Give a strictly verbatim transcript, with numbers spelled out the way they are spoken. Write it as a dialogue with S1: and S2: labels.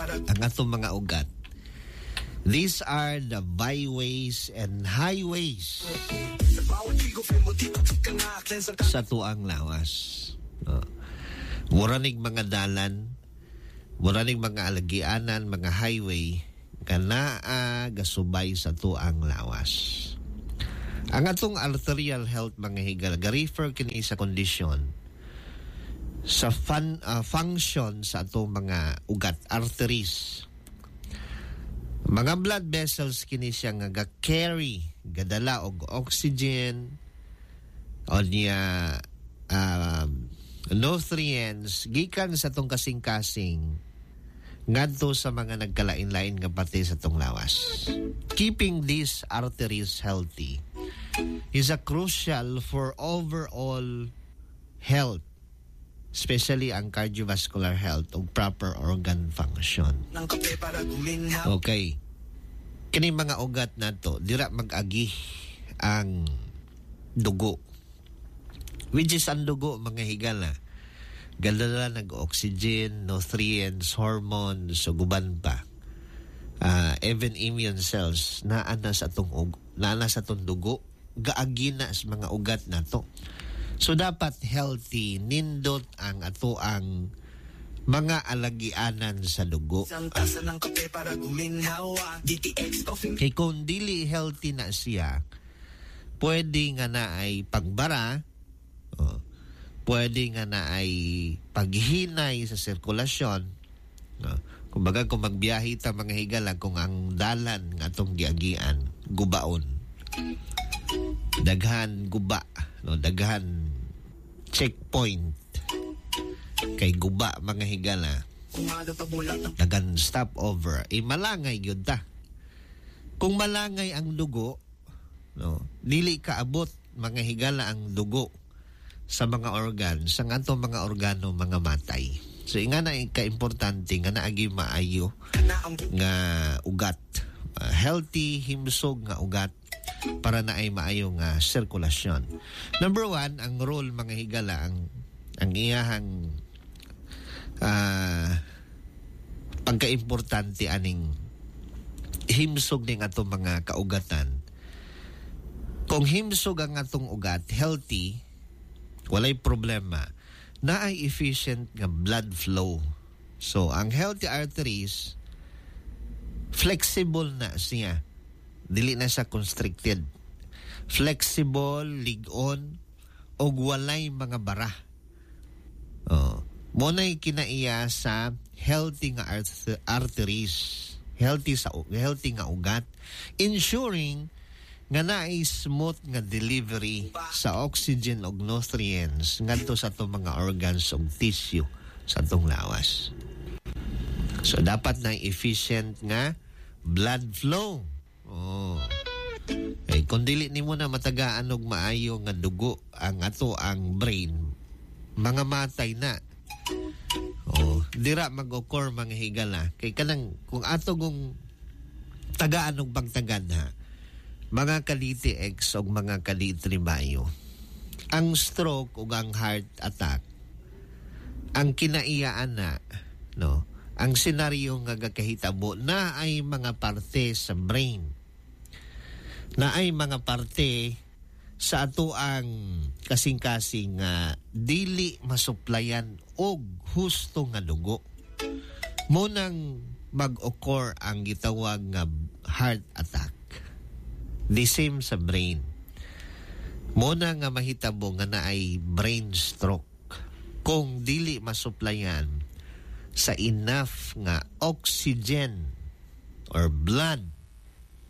S1: ang atong mga ugat. These are the byways and highways sa tuang lawas. No. Muranig mga dalan, muranig mga alagianan, mga highway, kanaa gasubay sa tuang lawas. Ang atong arterial health mga higal, ga-refer kini sa kondisyon sa fun, uh, function sa atong mga ugat, arteries. Mga blood vessels kini siya nga ga-carry, gadala og oxygen o niya uh, nutrients gikan sa tong kasing-kasing ngadto sa mga nagkalain-lain nga parte sa tong lawas. Keeping these arteries healthy is a crucial for overall health, especially ang cardiovascular health o proper organ function. Okay. Kini mga ugat nato dira mag-agi ang dugo. Which is ang dugo mga higala. Galala nag-oxygen, nutrients, hormones, so guban pa. Uh, even immune cells naana sa atong ug, naana sa atong dugo, gaagi na sa mga ugat nato. So dapat healthy, nindot ang ato ang mga alagianan sa dugo. Kay kung dili healthy na siya, pwede nga na ay pagbara, oh, pwede nga na ay paghinay sa sirkulasyon. Oh, kumbaga kung magbiyahe ta mga higala, kung ang dalan nga atong giagian, gubaon. Daghan guba, no, daghan checkpoint kay guba mga higala, daghan stopover, eh malangay yun ta. Kung malangay ang dugo, no, dili kaabot mga higala ang dugo sa mga organs, sa atong mga organo mga matay. So nga na ka-importante nga naagi maayo nga ugat, uh, healthy himsog nga ugat para na ay maayo nga sirkulasyon. Number one, ang role mga higala, ang ang iyahang uh, pagka-importante aning himsog ning atong mga kaugatan. Kung himsog ang atong ugat, healthy, walay problema, na ay efficient nga blood flow. So, ang healthy arteries, flexible na siya. Dili na siya constricted. Flexible, ligon, o walay mga bara. Oh. Muna'y kinaiya sa healthy nga art- arteries. Healthy sa healthy nga ugat. Ensuring nga naay smooth nga delivery sa oxygen og nutrients ngadto sa atong mga organs ug tissue sa atong lawas. So dapat na efficient nga blood flow. Oh. Eh kung dili nimo na matagaan og maayo nga dugo ang ato ang brain, mga matay na. Oh, dira mag-occur mga higala. Kay kanang kung ato gong tagaan og pagtagad ha, mga kaliti X o mga kaliti bayo, ang stroke o ang heart attack, ang kinaiyaan na, no, ang senaryo nga gakahitabo na ay mga parte sa brain, na ay mga parte sa ato ang kasing-kasing nga uh, dili masuplayan og husto nga dugo. Munang mag-occur ang gitawag nga heart attack. The same sa brain. Muna nga mahitabo nga na ay brain stroke kung dili masuplayan sa enough nga oxygen or blood